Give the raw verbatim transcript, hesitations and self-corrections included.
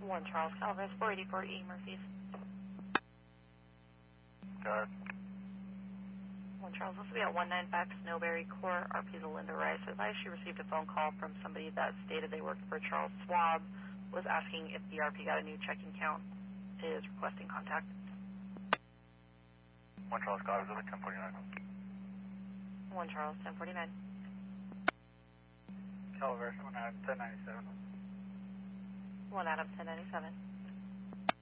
one Charles Calvez, four eighty-four E Murphy's. Go ahead. one Charles, this will be at one ninety-five Snowberry Court. R P is Linda Rice. Advised she received a phone call from somebody that stated they worked for Charles Schwab, was asking if the R P got a new checking count, is requesting contact. one Charles Calvez, over ten forty-nine. one Charles, ten forty-nine. Calvez, one Adam, ten ninety-seven. one Adam, ten ninety-seven.